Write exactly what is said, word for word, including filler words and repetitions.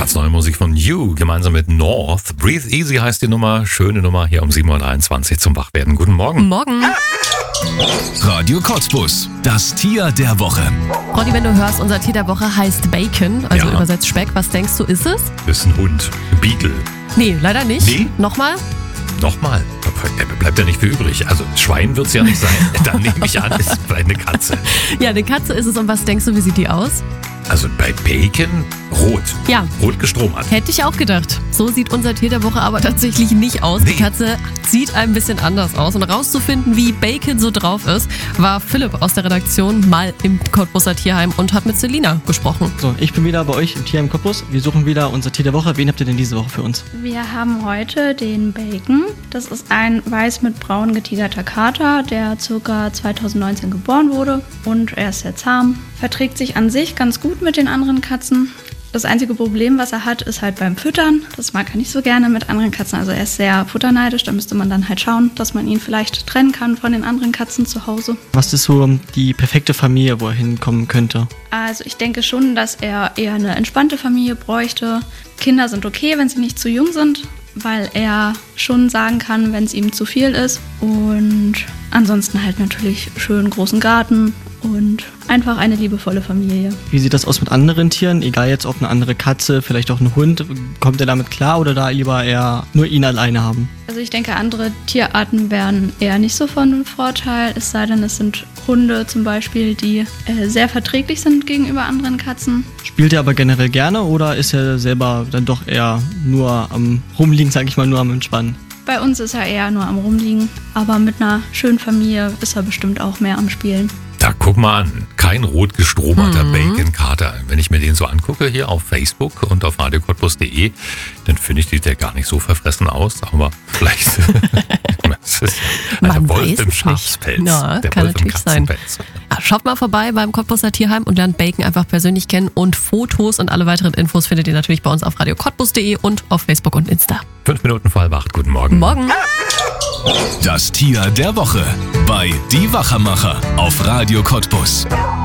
Ganz neue Musik von You, gemeinsam mit North. Breathe Easy heißt die Nummer. Schöne Nummer hier um sieben Uhr dreiundzwanzig zum Wachwerden. Guten Morgen. Morgen. Radio Cottbus, das Tier der Woche. Ronny, wenn du hörst, unser Tier der Woche heißt Bacon, also Ja. übersetzt Speck. Was denkst du, ist es? Das ist ein Hund. Ein Beagle. Nee, leider nicht. Nee? Nochmal? Nochmal. Da bleibt ja nicht viel übrig. Also Schwein wird es ja nicht sein. Dann nehme ich an, ist vielleicht eine Katze. Ja, eine Katze ist es. Und was denkst du, wie sieht die aus? Also bei Bacon rot. Ja. Rot gestromert. Hätte ich auch gedacht. So sieht unser Tier der Woche aber tatsächlich nicht aus. Die Nee. Katze sieht ein bisschen anders aus. Und rauszufinden, wie Bacon so drauf ist, war Philipp aus der Redaktion mal im Cottbuser Tierheim und hat mit Selina gesprochen. So, ich bin wieder bei euch im Tierheim Cottbus. Wir suchen wieder unser Tier der Woche. Wen habt ihr denn diese Woche für uns? Wir haben heute den Bacon. Das ist ein weiß mit braun getigerter Kater, der ca. zweitausendneunzehn geboren wurde. Und er ist sehr zahm. Verträgt sich an sich ganz gut mit den anderen Katzen. Das einzige Problem, was er hat, ist halt beim Füttern. Das mag er nicht so gerne mit anderen Katzen. Also er ist sehr futterneidisch. Da müsste man dann halt schauen, dass man ihn vielleicht trennen kann von den anderen Katzen zu Hause. Was ist so die perfekte Familie, wo er hinkommen könnte? Also ich denke schon, dass er eher eine entspannte Familie bräuchte. Kinder sind okay, wenn sie nicht zu jung sind, weil er schon sagen kann, wenn es ihm zu viel ist. Und ansonsten halt natürlich schön großen Garten und einfach eine liebevolle Familie. Wie sieht das aus mit anderen Tieren? Egal jetzt ob eine andere Katze, vielleicht auch ein Hund. Kommt er damit klar oder da lieber eher nur ihn alleine haben? Also ich denke, andere Tierarten wären eher nicht so von Vorteil, es sei denn, es sind Hunde zum Beispiel, die äh, sehr verträglich sind gegenüber anderen Katzen. Spielt er aber generell gerne oder ist er selber dann doch eher nur am Rumliegen, sag ich mal, nur am Entspannen? Bei uns ist er eher nur am Rumliegen, aber mit einer schönen Familie ist er bestimmt auch mehr am Spielen. Da guck mal an, kein rot gestromerter Bacon-Kater. Wenn ich mir den so angucke hier auf Facebook und auf radio cottbus punkt de, dann finde ich, sieht der gar nicht so verfressen aus. Aber vielleicht das ist Man der Wolf weiß im es Schafspelz. nicht. Ja, der kann Wolf im natürlich sein. Katzenpelz. Ja, schaut mal vorbei beim Cottbuser Tierheim und lernt Bacon einfach persönlich kennen. Und Fotos und alle weiteren Infos findet ihr natürlich bei uns auf radio cottbus punkt de und auf Facebook und Insta. Fünf Minuten vor halb acht. Guten Morgen. Morgen. Das Tier der Woche bei Die Wachermacher auf Radio Cottbus.